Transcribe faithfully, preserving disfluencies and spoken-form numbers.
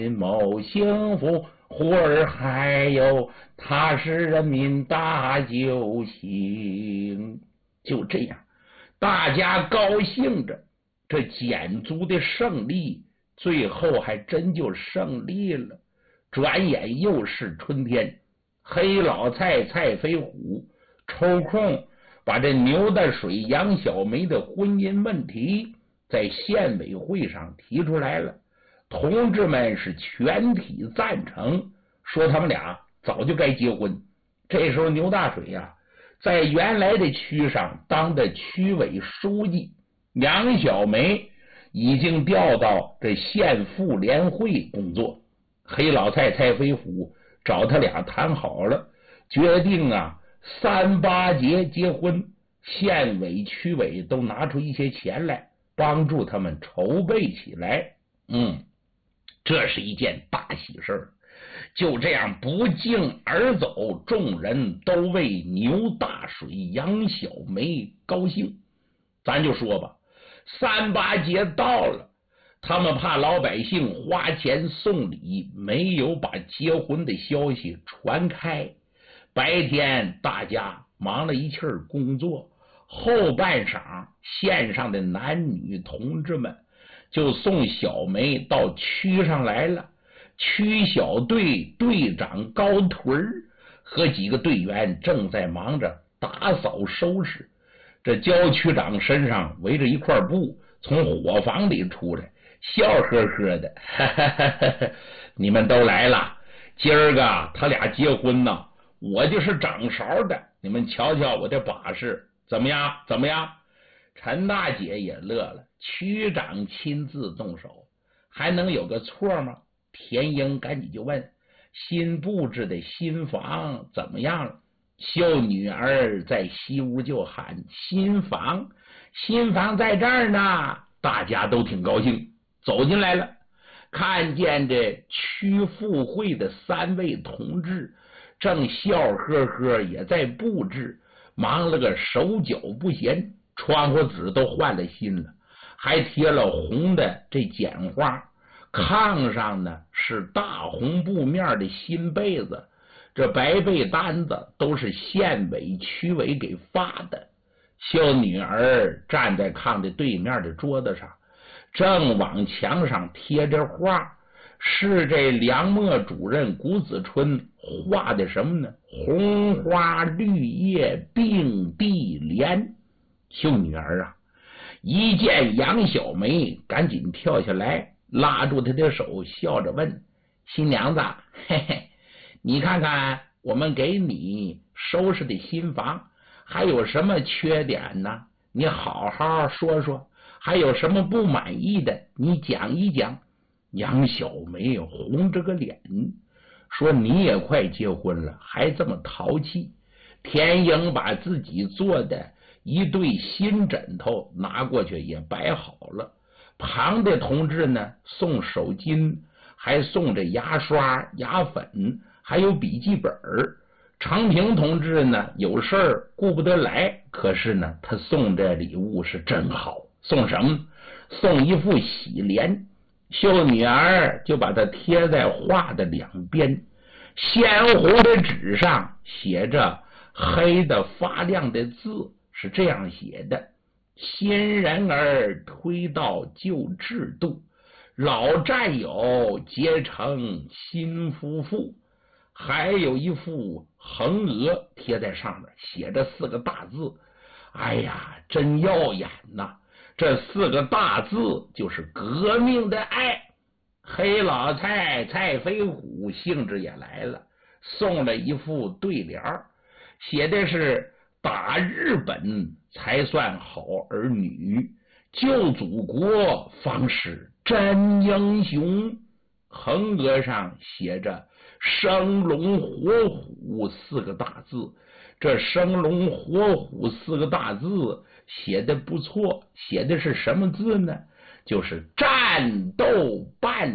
谋幸福，忽而还有他是人民大救星。就这样，大家高兴着，这简族的胜利最后还真就胜利了。转眼又是春天，黑老蔡蔡飞虎抽空把这牛大水杨小梅的婚姻问题在县委会上提出来了，同志们是全体赞成，说他们俩早就该结婚。这时候牛大水呀、啊，在原来的区上当的区委书记，杨小梅已经调到这县妇联会工作。黑老蔡蔡飞虎找他俩谈好了，决定啊三八节结婚，县委区委都拿出一些钱来帮助他们筹备起来。嗯，这是一件大喜事。就这样不胫而走，众人都为牛大水杨小梅高兴。咱就说吧，三八节到了，他们怕老百姓花钱送礼，没有把结婚的消息传开。白天大家忙了一气儿工作，后半晌县上的男女同志们就送小梅到区上来了。区小队队长高屯和几个队员正在忙着打扫收拾。这焦区长身上围着一块布，从伙房里出来，笑呵呵的，哈哈哈哈，你们都来了，今儿个他俩结婚呢，我就是掌勺的，你们瞧瞧我的把式，怎么样？怎么样？陈大姐也乐了，区长亲自动手，还能有个错吗？田英赶紧就问，新布置的新房怎么样了？秀女儿在西屋就喊，新房，新房在这儿呢。大家都挺高兴，走进来了，看见这区妇会的三位同志正笑呵呵也在布置，忙了个手脚不闲，窗户纸都换了新了，还贴了红的这剪花，炕上呢是大红布面的新被子，这白被单子都是县委区委给发的。秀女儿站在炕的对面的桌子上，正往墙上贴着画，是这梁墨主任谷子春画的什么呢？红花绿叶并蒂莲。秀女儿啊，一见杨小梅，赶紧跳下来，拉住她的手，笑着问，新娘子，嘿嘿，你看看我们给你收拾的新房还有什么缺点呢？你好好说说，还有什么不满意的你讲一讲。杨小梅红着个脸说，你也快结婚了还这么淘气。田英把自己做的一对新枕头拿过去也摆好了，旁的同志呢送手巾，还送着牙刷牙粉，还有笔记本。常平同志呢有事儿顾不得来，可是呢他送这礼物是真好，送什么？送一副喜联。秀女儿就把它贴在画的两边，鲜红的纸上写着黑的发亮的字，是这样写的，新人儿推到旧制度，老战友结成新夫妇。还有一副横额贴在上面，写着四个大字，哎呀真耀眼呐！这四个大字就是革命的爱。黑老蔡蔡飞虎兴致也来了，送了一副对联，写的是打日本才算好儿女，救祖国方是真英雄。横额上写着生龙活虎四个大字，这生龙活虎四个大字写的不错，写的是什么字呢？就是战斗伴